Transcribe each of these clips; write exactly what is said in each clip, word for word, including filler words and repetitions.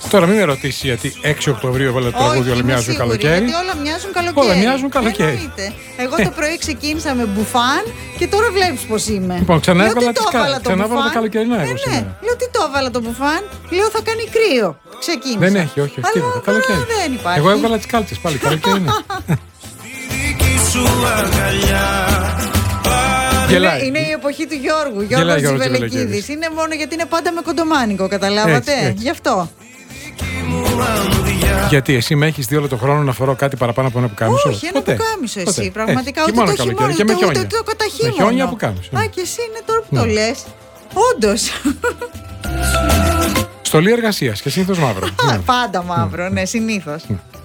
Τώρα μην με ρωτήσει γιατί έξι Οκτωβρίου έβαλε το τραγούδι Όλα μοιάζουν καλοκαίρι. Γιατί όλα μοιάζουν καλοκαίρι. Όλα μοιάζουν καλοκαίρι. Εννοείται. Εγώ το πρωί ξεκίνησα με μπουφάν και τώρα βλέπεις πως είμαι. Λοιπόν, ξανά Λέω, έβαλα τι το έβαλα το ξανά έβαλα τα μπουφάν. καλοκαιρινά εγώ Ε, ναι. σήμερα. Λέω τι το έβαλα το μπουφάν. Λέω θα κάνει κρύο. Ξεκίνησα. Δεν έχει, όχι, όχι. Αλλά Καλοκαίρι. δεν υπάρχει. Εγώ έβγαλα τις κάλτσες πάλι. Καλοκαίρι είναι. Είναι, είναι η εποχή του Γιώργου, Γιώργος Τσιβελεκίδης. Είναι μόνο γιατί είναι πάντα με κοντομάνικο, καταλάβατε. Έτσι, έτσι. Γι' αυτό. Γιατί εσύ με έχεις δει όλο τον χρόνο να φορώ κάτι παραπάνω από ένα πουκάμισο? Όχι, ένα πουκάμισο εσύ. Ποτέ. Πραγματικά Έτσι. ούτε Και το μόνο χειμώνα, καλοκαίρι. Και με ούτε, χιόνια. ούτε το καταχείμωνο. Με χιόνια πουκάμισο. Α, και εσύ είναι τώρα που το λες. Όντως. Στολή εργασίας και συνήθως μαύρο. Πάντα μαύρο, ναι, συνήθως.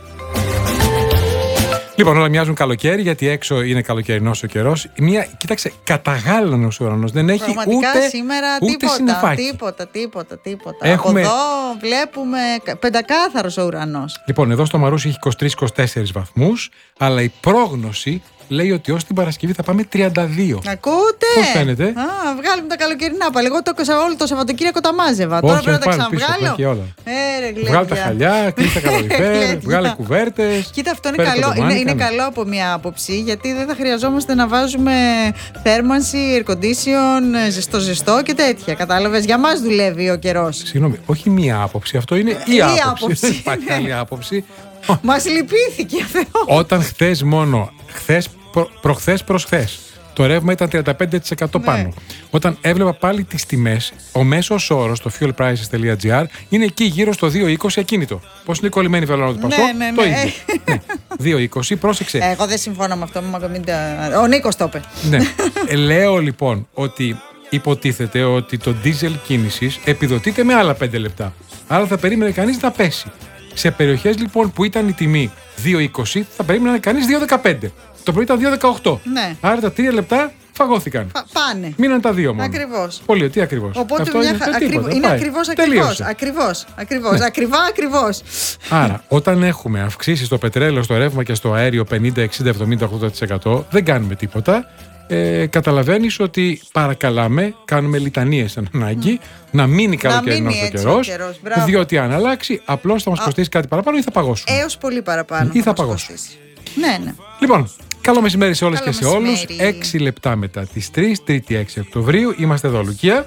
Λοιπόν, όλα μοιάζουν καλοκαίρι γιατί έξω είναι καλοκαιρινός ο καιρός. Μια, κοίταξε, καταγάλανος ο ουρανός. Δεν έχει πραγματικά ούτε, σήμερα ούτε τίποτα, συννεφάκι. τίποτα, τίποτα, τίποτα. Έχουμε... Από εδώ βλέπουμε πεντακάθαρος ο ουρανός. Λοιπόν, εδώ στο Μαρούσι έχει είκοσι τρεις είκοσι τέσσερις βαθμούς, αλλά η πρόγνωση λέει ότι ως την Παρασκευή θα πάμε τριάντα δύο. Ακούτε! Πώς φαίνεται? Α, βγάλουμε τα καλοκαιρινά πάλι. Εγώ το όλο το Σαββατοκύριακο τα μάζευα. Όχι, τώρα πρέπει να τα πάλι πίσω, ξαναβγάλω. έχει όλα. Ε, ρε, Βγάλε τα χαλιά, κλείσε τα καλοριφέρ, βγάλε κουβέρτες. Κοίτα, αυτό είναι καλό. Είναι, είναι καλό από μια άποψη, γιατί δεν θα χρειαζόμαστε να βάζουμε θέρμανση, air condition, ζεστό ζεστό και τέτοια. Κατάλαβες, για μας δουλεύει ο καιρός. Συγγνώμη, όχι μία άποψη, αυτό είναι η, η άποψη. άποψη. Δεν υπάρχει άλλη άποψη. Μας λυπήθηκε Θεό. Όταν χθες μόνο, χθες, προ, προχθές προς χθες, το ρεύμα ήταν τριάντα πέντε τοις εκατό Ναι. πάνω. Όταν έβλεπα πάλι τις τιμές, ο μέσος όρος στο fuel prices τελεία gr είναι εκεί γύρω στο δύο είκοσι ακίνητο. Πώς είναι η κολλημένη βελόνα του Πασόκ, ναι, ναι. το ίδιο. Ναι. δύο είκοσι, πρόσεξε. Εγώ δεν συμφωνώ με αυτό. Ο Νίκος το είπε. Ναι. Ε, λέω λοιπόν ότι υποτίθεται ότι το diesel κίνησης επιδοτείται με άλλα πέντε λεπτά. Άρα θα περίμενε κανείς να πέσει. Σε περιοχές λοιπόν που ήταν η τιμή δύο είκοσι θα περίμενε κανείς δύο δεκαπέντε. Το πρωί ήταν δύο δεκαοκτώ. Ναι. Άρα τα τρία λεπτά φαγώθηκαν. Πα- πάνε. Μείναν τα δύο μόνο. Ακριβώς. Πολύ, τι ακριβώς. Οπότε Αυτό μια είναι, χα- το ακριβ- τίποτα, είναι πάει. ακριβώς, ακριβώς, Τελείωσε. ακριβώς, ακριβώς, ακριβά, ακριβώς. Άρα, όταν έχουμε αυξήσεις στο πετρέλαιο, στο ρεύμα και στο αέριο πενήντα, εξήντα, εβδομήντα, ογδόντα τοις εκατό, δεν κάνουμε τίποτα. Ε, καταλαβαίνεις ότι παρακαλάμε, κάνουμε λιτανίες αν ανάγκη, mm. να μείνει καλοκαιρινός ο καιρός, διότι αν αλλάξει, απλώς θα μας κοστίσει κάτι παραπάνω ή θα παγώσουμε. Έως πολύ παραπάνω. Ή θα μας παγώσουμε. κοστίσει. Ναι, ναι. Λοιπόν, καλό μεσημέρι σε όλες Καλό και σε όλους. μεσημέρι. έξι λεπτά μετά τις τρεις, Τρίτη έξι Οκτωβρίου. Είμαστε εδώ, Λουκία.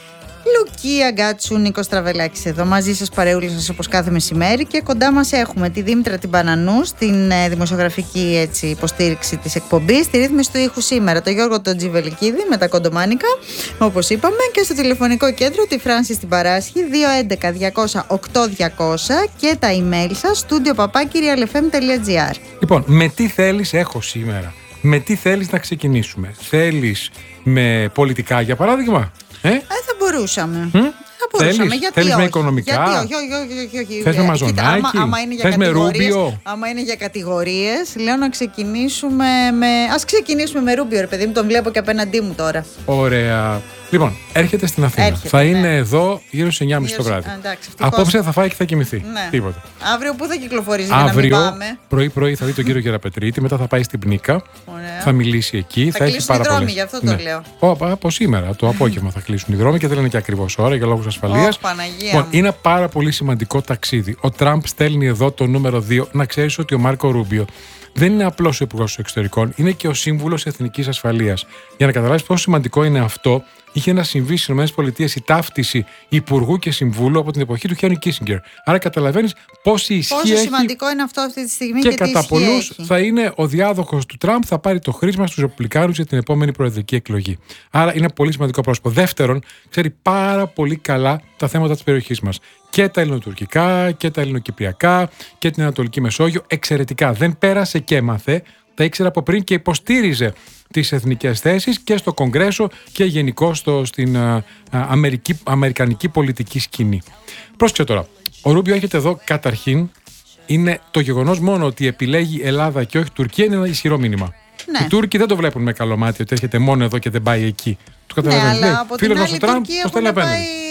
Λουκία Γκάτσου, Νίκος Τραβελάκης εδώ μαζί σας, παρεούλη σας όπως κάθε μεσημέρι, και κοντά μας έχουμε τη Δήμητρα την Πανανού στην ε, δημοσιογραφική έτσι, υποστήριξη της εκπομπής, στη ρύθμιση του ήχου σήμερα, το Γιώργο τον Τζιβελικίδη με τα κοντομάνικα όπως είπαμε, και στο τηλεφωνικό κέντρο τη Φράνση στην Παράσχη δύο έντεκα διακόσια οκτώ διακόσια και τα email σας studio παπάκι real f m τελεία gr. Λοιπόν, με τι θέλεις έχω σήμερα, με τι θέλεις να ξεκινήσουμε? Θέλεις με πολιτικά για παράδειγμα? Ε? Ε, θα μπορούσαμε. Mm? Θα μπορούσαμε. Θέλεις, γιατί θέλεις όχι? με οικονομικά? Γιατί όχι, όχι, όχι, όχι, όχι. Θες με Ε, μαζονάκι? κοίτα, άμα, άμα είναι για Θες με κατηγορίες, Ρούμπιο? άμα είναι για κατηγορίες, λέω να ξεκινήσουμε με. Ας ξεκινήσουμε με Ρούμπιο, ρε παιδί μου, τον βλέπω και απέναντί μου τώρα. Ωραία. Λοιπόν, έρχεται στην Αθήνα. Έρχεται, θα ναι. είναι εδώ γύρω στις εννιά και μισή το Γύρω βράδυ. σε- εντάξει, ευτυχώς. Απόψε θα φάει και θα κοιμηθεί. Ναι. Τίποτα. Αύριο πού θα κυκλοφορήσει για να μην Αύριο πάμε? πρωί-πρωί θα δει τον κύριο Γεραπετρίτη, μετά θα πάει στην Πνίκα. Ωραία. Θα μιλήσει εκεί. Θα Θα, έχει κλείσουν οι πάρα δρόμοι, πολλές. γι' αυτό το λέω. Ω, από σήμερα, το απόγευμα θα κλείσουν οι δρόμοι και δεν είναι και ακριβώς ώρα για λόγους ασφαλείας. Ω, Παναγία Λοιπόν, μου. είναι πάρα πολύ σημαντικό ταξίδι. Ο Τραμπ στέλνει εδώ το νούμερο δύο. Να ξέρεις ότι ο Μάρκο Ρούμπιο δεν είναι απλώς ο Υπουργός Εξωτερικών, είναι και ο Σύμβουλος Εθνικής Ασφαλείας. Για να καταλάβεις πόσο σημαντικό είναι αυτό, είχε να συμβεί στις ΗΠΑ η ταύτιση Υπουργού και Συμβούλου από την εποχή του Χένρι Κίσινγκερ. Άρα καταλαβαίνεις πόση ισχύ Πόσο έχει. σημαντικό είναι αυτό αυτή τη στιγμή Και, και, τι κατά ισχύ πολλούς έχει. θα είναι ο διάδοχος του Τραμπ, θα πάρει το χρήσμα στους Ρεπουμπλικάνους για την επόμενη προεδρική εκλογή. Άρα είναι πολύ σημαντικό πρόσωπο. Δεύτερον, ξέρει πάρα πολύ καλά τα θέματα της περιοχής μας. Και τα ελληνοτουρκικά και τα ελληνοκυπριακά και την Ανατολική Μεσόγειο. Εξαιρετικά. Δεν πέρασε και έμαθε. Τα ήξερε από πριν και υποστήριζε τις εθνικές θέσεις και στο Κογκρέσο και γενικώς στο, στην α, α, Αμερική, αμερικανική πολιτική σκηνή. Πρόσεξε τώρα. Ο Ρούμπιο έρχεται εδώ καταρχήν. Είναι το γεγονός μόνο ότι επιλέγει Ελλάδα και όχι Τουρκία είναι ένα ισχυρό μήνυμα. Ναι. Οι Τούρκοι δεν το βλέπουν με καλό μάτι ότι έρχεται μόνο εδώ και δεν πάει εκεί. Το Ναι, καταλαβαίνεις. αλλά Λέει, από φίλος την μας άλλη ο Τραμπ, Τουρκία το στέλνει έχουν απέναντι. πάει...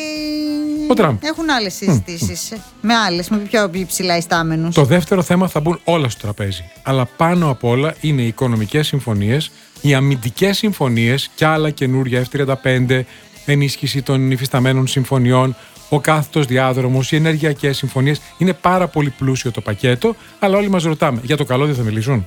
Ο Τραμπ. Έχουν άλλες συζητήσεις. Με άλλες, με πιο ψηλά ιστάμενους. Το δεύτερο θέμα θα μπουν όλα στο τραπέζι. Αλλά πάνω απ' όλα είναι οι οικονομικές συμφωνίες, οι αμυντικές συμφωνίες και άλλα καινούρια εφ τριάντα πέντε, ενίσχυση των υφισταμένων συμφωνιών. ο κάθετος διάδρομος, οι ενεργειακές συμφωνίες. Είναι πάρα πολύ πλούσιο το πακέτο, αλλά όλοι μας ρωτάμε, για το καλώδιο θα μιλήσουν?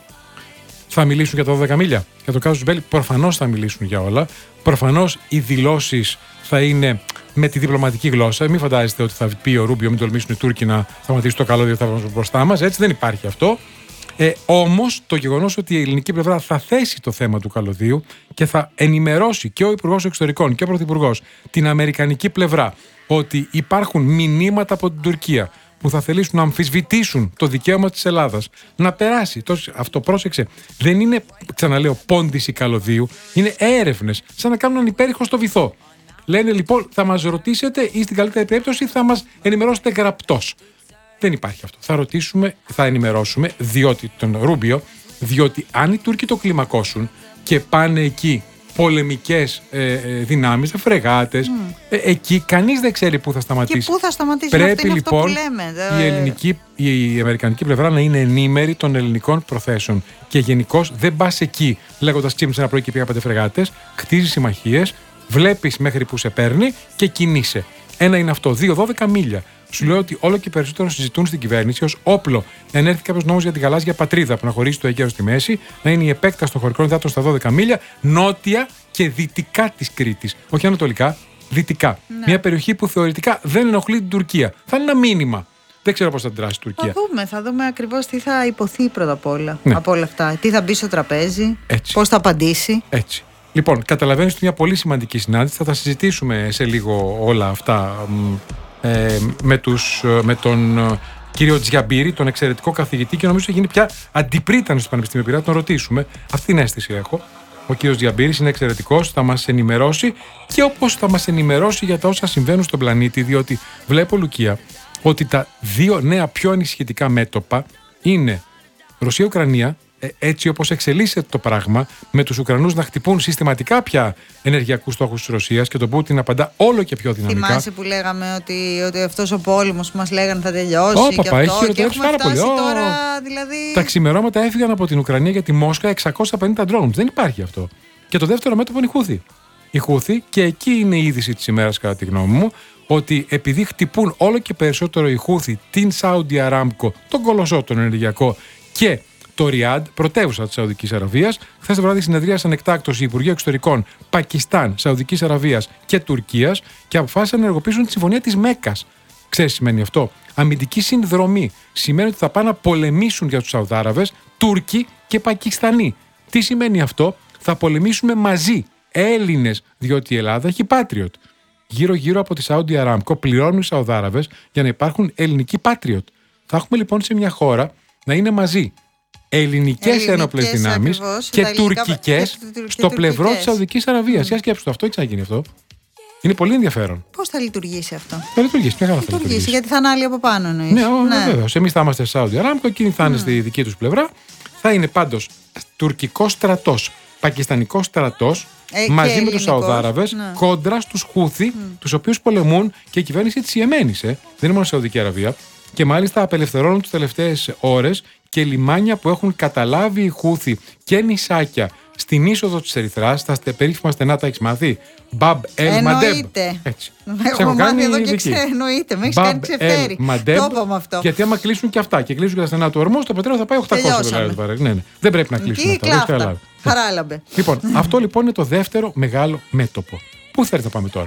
Θα μιλήσουν για τα δώδεκα μίλια, για το casus belli? Προφανώς θα μιλήσουν για όλα. Προφανώς οι δηλώσεις θα είναι με τη διπλωματική γλώσσα. Μην φαντάζεστε ότι θα πει ο Ρούμπιο, μην τολμήσουν οι Τούρκοι να σταματήσουν το καλώδιο, θα βγουν μπροστά μας. Έτσι δεν υπάρχει αυτό. Ε, όμως το γεγονός ότι η ελληνική πλευρά θα θέσει το θέμα του καλωδίου και θα ενημερώσει και ο Υπουργός Εξωτερικών και ο Πρωθυπουργός την αμερικανική πλευρά ότι υπάρχουν μηνύματα από την Τουρκία που θα θελήσουν να αμφισβητήσουν το δικαίωμα της Ελλάδας να περάσει. Αυτό, πρόσεξε, δεν είναι, ξαναλέω, πόντιση καλωδίου, είναι έρευνες, σαν να κάνουν έναν υπέρηχο στο βυθό. Λένε λοιπόν, θα μας ρωτήσετε ή στην καλύτερη περίπτωση θα μας ενημερώσετε γραπτός. Δεν υπάρχει αυτό. Θα ρωτήσουμε, θα ενημερώσουμε, διότι τον Ρούμπιο, διότι αν οι Τούρκοι το κλιμακώσουν και πάνε εκεί πολεμικές ε, ε, δυνάμεις, φρεγάτες, mm. ε, εκεί κανείς δεν ξέρει πού θα σταματήσει. Και πού θα σταματήσει. Πρέπει αυτό είναι λοιπόν αυτό που λέμε. Η, ελληνική, η αμερικανική πλευρά να είναι ενήμερη των ελληνικών προθέσεων. Και γενικώς δεν πας εκεί λέγοντας ξύπνησε ένα πρωί και πήγα πέντε φρεγάτες, χτίζεις συμμαχίες, βλέπεις μέχρι που σε παίρνει και κινείσαι. Ένα είναι αυτό. Δύο, δώδεκα μίλια. Σου λέω ότι όλο και περισσότερο συζητούν στην κυβέρνηση ως όπλο να ενέρθει κάποιος νόμος για την γαλάζια πατρίδα που να χωρίσει το Αιγαίο στη μέση, να είναι η επέκταση των χωρικών υδάτων στα δώδεκα μίλια, νότια και δυτικά της Κρήτης. Όχι ανατολικά, δυτικά. Ναι. Μια περιοχή που θεωρητικά δεν ενοχλεί την Τουρκία. Θα είναι ένα μήνυμα. Δεν ξέρω πώς θα αντιδράσει η Τουρκία. Θα δούμε, θα δούμε ακριβώς τι θα υποθεί πρώτα απ' όλα ναι. από όλα αυτά. Τι θα μπει στο τραπέζι, πώς θα απαντήσει. Έτσι. Λοιπόν, καταλαβαίνεις ότι είναι μια πολύ σημαντική συνάντηση. Θα τα συζητήσουμε σε λίγο όλα αυτά ε, με, τους, με τον ε, κύριο Τζιαμπύρη, τον εξαιρετικό καθηγητή, και νομίζω έχει γίνει πια αντιπρίτανος στο Πανεπιστήμιο Πειραιά. Τον ρωτήσουμε. Αυτή την αίσθηση έχω. Ο κύριος Τζιαμπύρης είναι εξαιρετικός, θα μας ενημερώσει και όπως θα μας ενημερώσει για τα όσα συμβαίνουν στον πλανήτη, διότι βλέπω, Λουκία, ότι τα δύο νέα πιο ανησυχητικά μέτωπα είναι Ρωσία-Ουκρανία. Έτσι όπως εξελίσσεται το πράγμα, με τους Ουκρανούς να χτυπούν συστηματικά πια ενεργειακούς στόχους της Ρωσίας και τον Πούτιν να απαντά όλο και πιο δυναμικά. Θυμάσαι που λέγαμε ότι, ότι αυτός ο πόλεμος που μας λέγανε θα τελειώσει Ω, και παπά, αυτό έχει και έχουμε πάρα φτάσει πολύ. τώρα δηλαδή... Τα ξημερώματα έφυγαν από την Ουκρανία για τη Μόσχα εξακόσια πενήντα drones. Δεν υπάρχει αυτό. Και το δεύτερο μέτωπο είναι η Χούθη. Η Χούθη, και εκεί είναι η είδηση της ημέρας κατά τη γνώμη μου, ότι επειδή χτυπούν όλο και περισσότερο η Χούθη την Saudi Aramco, τον κολοσσό τον ενεργειακό και το Ριάντ, πρωτεύουσα της Σαουδικής Αραβίας. Χθες το βράδυ συνεδρίασαν εκτάκτως οι Υπουργοί Εξωτερικών Πακιστάν, Σαουδικής Αραβίας και Τουρκίας και αποφάσισαν να ενεργοποιήσουν τη συμφωνία της Μέκκας. Ξέρεις τι σημαίνει αυτό? Αμυντική συνδρομή. Σημαίνει ότι θα πάνε να πολεμήσουν για τους Σαουδάραβες, Τούρκοι και Πακιστανοί. Τι σημαίνει αυτό? Θα πολεμήσουμε μαζί, Έλληνες, διότι η Ελλάδα έχει Patriot. Γύρω-γύρω από τη Saudi Aramco πληρώνουν οι Σαουδάραβες για να υπάρχουν ελληνικοί Patriot. Θα έχουμε λοιπόν σε μια χώρα να είναι μαζί ελληνικές ένοπλες δυνάμεις και τουρκικές στο πλευρό της Σαουδικής Αραβίας. Για σκέψου το, αυτό έχει ξαναγίνει αυτό. Είναι πολύ ενδιαφέρον. Πώς θα λειτουργήσει αυτό? Θα λειτουργήσει, μια χαρά θα λειτουργήσει. Γιατί θα είναι άλλοι από πάνω, εννοείς. Ναι, ναι. Βεβαίως. Εμείς θα είμαστε στη Saudi Aramco, εκείνοι θα είναι mm. στη δική τους πλευρά. Θα είναι πάντως τουρκικός στρατός, πακιστανικός στρατός, ε, μαζί με τους Σαουδάραβες, ναι. κόντρα στους Χούθη, mm. τους οποίους πολεμούν και η κυβέρνηση της Ιεμένης. Ε. Δεν είναι μόνο η Σαουδική Αραβία. Και μάλιστα απελευθερώνουν τις τελευταίες ώρες και λιμάνια που έχουν καταλάβει οι Χούθη και νησάκια στην είσοδο της Ερυθράς, στα περίφημα στενά, τα έχεις μάθει. Μπαμπ Ελ Μαντέμ. Εννοείται. Έχω μάθει εδώ και ξέρω, εννοείται. Με έχεις κάνει ξεφτέρι. Το είπαμε αυτό. Γιατί άμα κλείσουν και αυτά και κλείσουν και τα στενά του ορμού, το πετρέλαιο θα πάει οκτακόσια δολάρια. Ναι, ναι. Δεν πρέπει να κλείσουν αυτά. Χαράλαμπε. Λοιπόν, αυτό λοιπόν είναι το δεύτερο μεγάλο μέτωπο. Πού θέλετε να πάμε τώρα?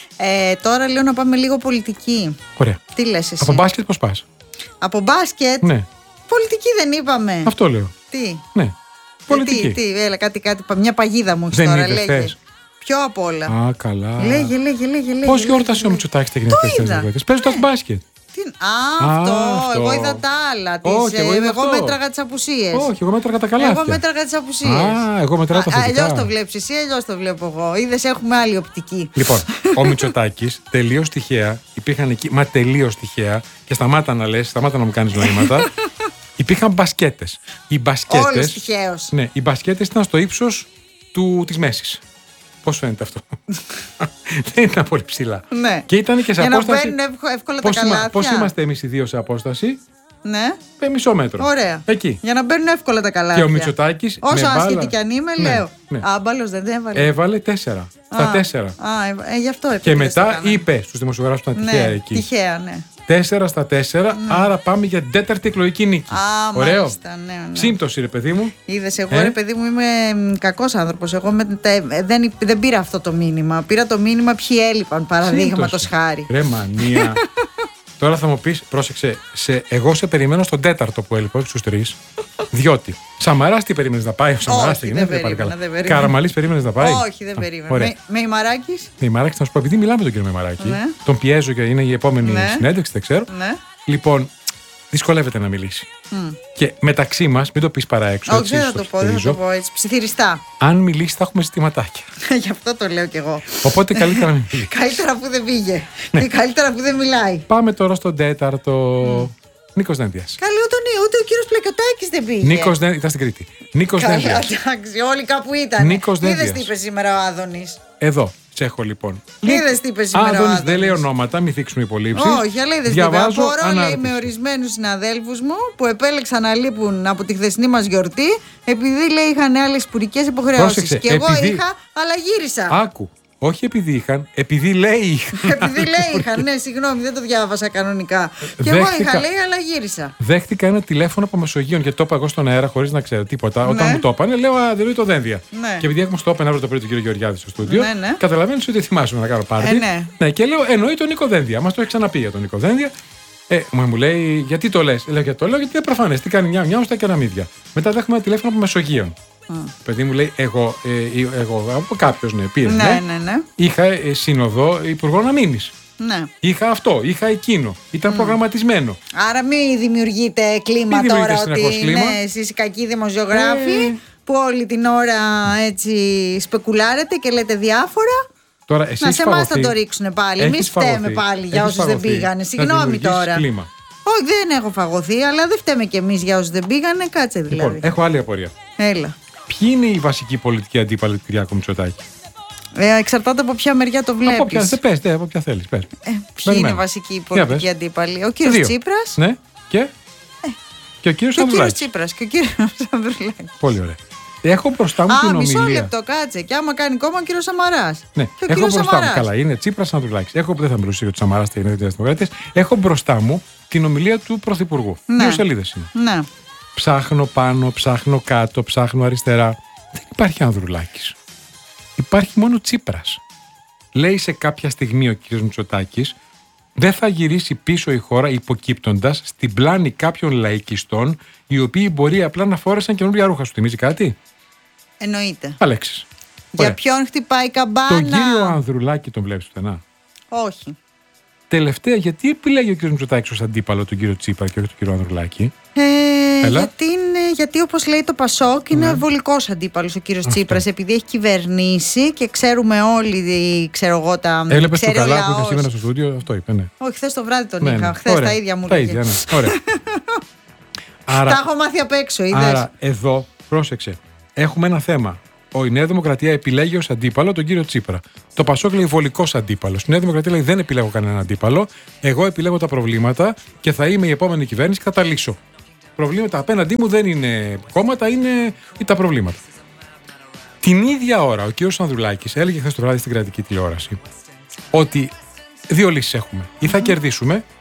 Ε, τώρα λέω να πάμε λίγο πολιτική. Ωραία. Τι λες εσύ? Από μπάσκετ πώς πας? Από μπάσκετ? Ναι. Πολιτική δεν είπαμε. Αυτό λέω. Τι? Ναι. Πολιτική. Ε, τι, τι, έλα, κάτι, κάτι, μια παγίδα μου έχεις τώρα, λέγε. Ποιο απ' όλα? Α, καλά. Λέγε, λέγε, λέγε. λέγε πώς γιόρτασε ο Μητσοτάκης τα γενέθλια της? Παίζει το μπάσκετ. Τι... Α, αυτό. Α, εγώ είδα τα άλλα. Τις, όχι, εγώ, εγώ, εγώ μέτραγα τις απουσίες. Όχι, εγώ μέτραγα τα καλάθια. Εγώ μέτραγα τις απουσίες. Α, εγώ μέτραγα τα θετικά. Αλλιώς το βλέπεις εσύ, αλλιώς το βλέπω εγώ. Είδες, έχουμε άλλη οπτική. Λοιπόν, ο Μητσοτάκης τελείως τυχαία, υπήρχαν εκεί, μα τελείως τυχαία, και σταμάτα να λες, σταμάτα να μου κάνεις νοήματα. Υπήρχαν μπασκέτες. Οι μπασκέτες. Όλες τυχαίως. Ναι, οι μπασκέτες ήταν στο ύψος της μέσης. Πώς φαίνεται αυτό? Δεν ήταν πολύ ψηλά. Ναι. Και ήταν και σε για απόσταση. να μπαίνουν εύκολα τα καλάθια. Πώς είμαστε εμείς οι δύο σε απόσταση? Ναι. Με μισό μέτρο. Ωραία. Εκεί. Για να μπαίνουν εύκολα τα καλάθια. Και ο Μητσοτάκης. Όσο άσχετη μπάλα... κι αν είμαι, ναι, λέω. Ναι. Άμπαλος δεν έβαλε. Έβαλε τέσσερα. Στα Α, τέσσερα. Α, ε, γι' αυτό και μετά είπε στους δημοσιογράφους που ήταν τυχαία ναι, εκεί. Τυχαία, ναι. Τέσσερα στα τέσσερα, ναι. Άρα πάμε για την τέταρτη εκλογική νίκη. Α, ωραίο. Μάλιστα, ναι, ναι. Σύμπτωση, ρε παιδί μου. Είδες, εγώ ε? ρε παιδί μου είμαι κακός άνθρωπος. Εγώ με, τε, δεν, δεν πήρα αυτό το μήνυμα. Πήρα το μήνυμα ποιοι έλειπαν, παραδείγματος χάρη. Ρε μανία. Τώρα θα μου πεις, πρόσεξε, σε, εγώ σε περιμένω στον τέταρτο που έλειπα, όχι στους τρεις. Διότι Σαμαράς τι περίμενες να πάει, ο Σαμαράς τι γίνεται, πάλι καλά. Καραμαλής περίμενες να πάει. Όχι, δεν περίμενα. Με, με Ημαράκης. Με Ημαράκης, να σου πω, επειδή μιλάμε με τον κύριο Μημαράκη, ναι. Τον πιέζω και είναι η επόμενη ναι. συνέντευξη, δεν ξέρω. Ναι. Λοιπόν, δυσκολεύεται να μιλήσει. Mm. Και μεταξύ μας, μην το πεις παρά έξω. Όχι, δεν θα το πω, δεν θα το πω έτσι. Ψιθυριστά. Αν μιλήσει, θα έχουμε ζητηματάκια. Γι' αυτό το λέω κι εγώ. Οπότε καλύτερα να μην μιλήσει. Καλύτερα που δεν πήγε. Ναι. Και καλύτερα που δεν μιλάει. Πάμε τώρα στον τέταρτο. Mm. Νίκος Δένδιας. Καλή, ούτε, ούτε ο κύριος Πλακιωτάκης δεν πήγε. Νίκος Δένδιας, ήταν στην Κρήτη. Νίκος Δένδιας. Εντάξει, όλοι κάπου ήταν. Νίκος Δένδιας. Είδες τι είπε σήμερα ο Άδωνης. Εδώ. Τσέχο λοιπόν. Είδες τι είπε σήμερα. Άδωνης δεν λέει ονόματα, μην θίξουμε υπολείψεις. Όχι, αλλά είδες τι είπε. Απορώ, λέει, με ορισμένους συναδέλφους μου που επέλεξαν να λείπουν από τη χθεσινή μας γιορτή επειδή λέει είχαν άλλες υπουργικές υποχρεώσεις. Και εγώ επειδή... είχα, αλλά γύρισα. Άκου. Όχι επειδή είχαν, επειδή λέει είχαν. Επειδή λέει είχαν, ναι, συγγνώμη, δεν το διάβασα κανονικά. Και εγώ είχα, λέει, αλλά γύρισα. Δέχτηκα ένα τηλέφωνο από Μεσογείων και το είπα εγώ στον αέρα χωρίς να ξέρω τίποτα. Ναι. Όταν μου το είπανε, λέω Α, δεν είναι το Δένδια. Ναι. Και επειδή έχουμε στο Open αύριο το πρωί τον κύριο Γεωργιάδη στο στούντιο, ναι, ναι. Καταλαβαίνεις ότι ετοιμάζομαι να κάνω πάρτι. Ε, ναι. Ναι, και λέω εννοεί τον Νίκο Δένδια. Μας το έχει ξαναπεί για τον Νίκο Δένδια. Ε, μου λέει, γιατί το λες. Λέω, γιατί το λέω, γιατί είναι προφανές. Τι κάνει μια μια ώστα και ένα μύδια. Μετά δέχομαι ένα τηλέφωνο από Μεσογείων. Mm. Παιδί μου λέει, εγώ, ε, εγώ από κάποιος ναι, πήρε. Ναι, ναι, ναι. Είχα ε, σύνοδο υπουργών αμήνης. Ναι. Είχα αυτό, είχα εκείνο. Ήταν mm. προγραμματισμένο. Άρα μην δημιουργείτε κλίμα μην τώρα ότι κλίμα. Ναι, εσείς οι κακοί δημοσιογράφοι ε... που όλη την ώρα έτσι σπεκουλάρετε και λέτε διάφορα. Τώρα, εσύ να σε εμάς θα το ρίξουν πάλι. Εμείς φταίμε πάλι για όσους δεν πήγανε. Συγγνώμη τώρα. Κλίμα. Όχι, δεν έχω φαγωθεί, αλλά δεν φταίμε κι εμείς για όσους δεν πήγανε. Κάτσε δηλαδή. Λοιπόν, έχω άλλη απορία. Έλα. Ποιοι είναι οι βασικοί πολιτικοί αντίπαλοι του Κυριάκου Μητσοτάκη? Ε, εξαρτάται από ποια μεριά το βλέπεις. Από ποια, δεν πες, ναι, από ποια θέλεις. Πες. Ε, ποιοι είναι οι βασικοί πολιτικοί αντίπαλοι? Ο κύριος Τσίπρας. Ναι, και, ε. και ο κύριος Ανδρουλάκης. Ο κύριος Τσίπρας και ο κύριος Ανδρουλάκης. Πολύ ωραία. Έχω μπροστά μου Α, την ομιλία. Μισό λεπτό, κάτσε. Και άμα κάνει κόμμα ο κύριος Σαμαράς. Ναι, και ο έχω μπροστά Σαμαράς. μου. Καλά, είναι Τσίπρας Ανδρουλάκης. Έχω, δεν θα μιλήσω για του Σαμαρά στην Νέα Δημοκρατία. Έχω μπροστά μου την ομιλία του Πρωθυπουργού. Ναι. Δύο σελίδες είναι. Ναι. Ψάχνω πάνω, ψάχνω κάτω, ψάχνω αριστερά. Δεν υπάρχει Ανδρουλάκης. Υπάρχει μόνο Τσίπρας. Λέει σε κάποια στιγμή ο κ. Μητσοτάκης, δεν θα γυρίσει πίσω η χώρα υποκύπτοντας στην πλάνη κάποιων λαϊκιστών, οι οποίοι μπορεί απλά να φόρεσαν καινούργια ρούχα. Σου θυμίζει κάτι? Εννοείται. Αλέξης. Για Ωραία. Ποιον χτυπάει η καμπάνα? Τον κύριο Ανδρουλάκη τον βλέπεις πουθενά? Όχι. Τελευταία, γιατί επιλέγει ο κ. Μητσοτάκης ως αντίπαλο τον κύριο Τσίπρα και όχι τον κύριο Ανδρουλάκη? Ε, γιατί, είναι, γιατί όπως λέει το Πασόκ είναι ναι. βολικός αντίπαλος ο κύριος Τσίπρας, επειδή έχει κυβερνήσει και ξέρουμε όλοι, ξέρω εγώ τα. Έβλεπες το καλά που είχα σήμερα στο στούντιο, αυτό είπε, ναι. Όχι, χθες το βράδυ τον ναι, είχα. Ναι. Χθες Ωραία. τα ίδια μου τα λέγε. ίδια, ναι. Ωραία. Άρα, τα έχω μάθει απ' έξω, είδες. Άρα εδώ, πρόσεξε, έχουμε ένα θέμα. Η Νέα Δημοκρατία επιλέγει ως αντίπαλο τον κύριο Τσίπρα. Το Πασόκ λέει βολικός αντίπαλος. Η Νέα Δημοκρατία λέει δεν επιλέγω κανέναν αντίπαλο. Εγώ επιλέγω τα προβλήματα και θα είμαι η επόμενη κυβέρνηση και θα τα λύσω. Προβλήματα απέναντί μου δεν είναι κόμματα, είναι τα προβλήματα. Την ίδια ώρα ο κύριος Ανδρουλάκης έλεγε χθες το βράδυ στην κρατική τηλεόραση ότι δύο λύσεις έχουμε. Ή θα κερδίσουμε